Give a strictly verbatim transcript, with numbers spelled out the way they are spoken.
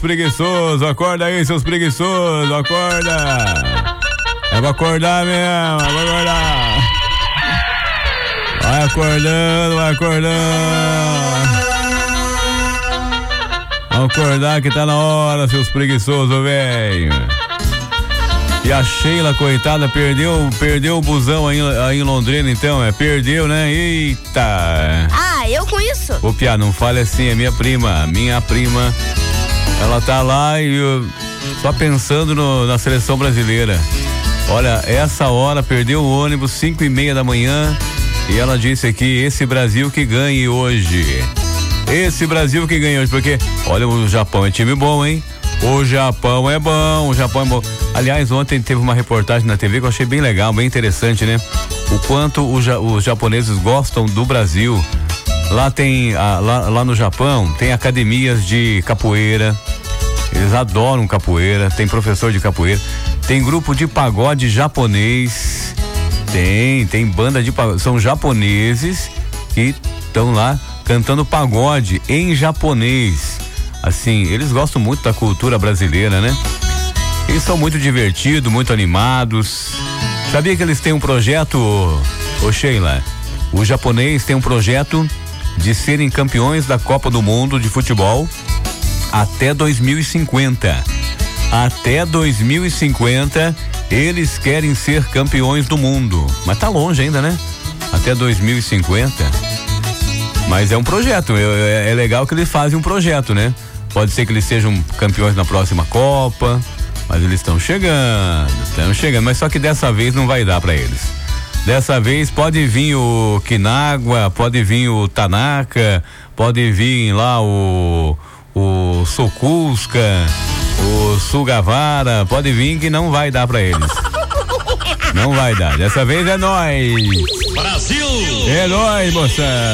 Preguiçoso, acorda aí, seus preguiçosos, acorda. É pra acordar mesmo, é pra acordar. Vai acordando, vai acordando. Vamos acordar que tá na hora, seus preguiçosos, velho. E a Sheila, coitada, perdeu, perdeu o busão aí, aí em Londrina, então, é, perdeu, né? Eita. Ah, eu com isso? Ô, Pia, não fale assim, é minha prima, minha prima, ela tá lá e eu, só pensando no, na seleção brasileira. Olha, essa hora perdeu o ônibus, cinco e meia da manhã, e ela disse aqui, esse Brasil que ganhe hoje. Esse Brasil que ganha hoje, porque, olha, o Japão é time bom, hein? O Japão é bom, o Japão é bom. Aliás, ontem teve uma reportagem na T V que eu achei bem legal, bem interessante, né? O quanto o, os japoneses gostam do Brasil. Lá tem, a, lá, lá no Japão, tem academias de capoeira. Eles adoram capoeira, tem professor de capoeira. Tem grupo de pagode japonês. Tem, tem banda de pagode. São japoneses que estão lá cantando pagode em japonês. Assim, eles gostam muito da cultura brasileira, né? Eles são muito divertidos, muito animados. Sabia que eles têm um projeto, ô Sheila? O japonês tem um projeto de serem campeões da Copa do Mundo de futebol até dois mil e cinquenta. Até dois mil e cinquenta eles querem ser campeões do mundo. Mas tá longe ainda, né? Até dois mil e cinquenta. Mas é um projeto, é, é legal que eles fazem um projeto, né? Pode ser que eles sejam campeões na próxima Copa, mas eles estão chegando, estão chegando, mas só que dessa vez não vai dar pra eles. Dessa vez pode vir o Kinagua, pode vir o Tanaka, pode vir lá o o Sokuska, o Sugawara, pode vir que não vai dar pra eles. Não vai dar, dessa vez é nós. Brasil! É nós, moça.